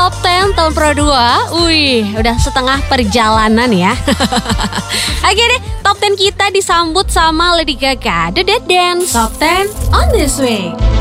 Top 10 tahun Pro 2. Wih, udah setengah perjalanan ya. Oke deh, Top 10 kita disambut sama Lady Gaga, The Dead Dance. Top 10 on this way.